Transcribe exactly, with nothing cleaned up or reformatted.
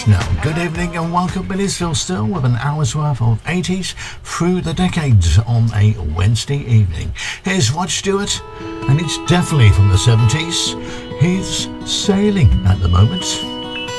Now, good evening and welcome. Billy's Phil Still with an hour's worth of eighties through the decades on a Wednesday evening. Here's Rod Stewart, and it's definitely from the seventies. He's sailing at the moment.